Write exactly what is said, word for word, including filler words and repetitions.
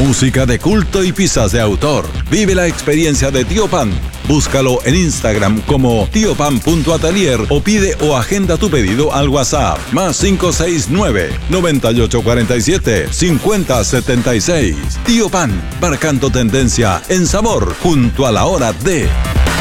Música de culto y pizzas de autor. Vive la experiencia de Tío Pan. Búscalo en Instagram como tío pan punto atelier o pide o agenda tu pedido al WhatsApp más cinco seis nueve, nueve ocho cuatro siete, cinco cero siete seis. Tío Pan, marcando tendencia en sabor junto a la hora de...